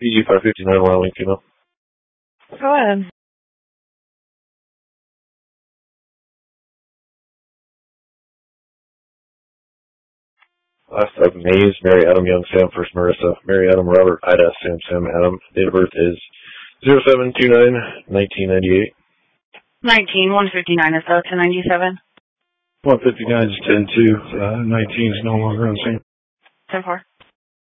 PG 559, Wyoming female. Go ahead. Last up, Mays, Mary Adam Young, Sam First Marissa, Mary Adam Robert Ida, Sam Sam Adam. Date of birth is 07/29/1998. 159 is 1097. 159 is 10-2. 19 is no longer on scene. 10-4.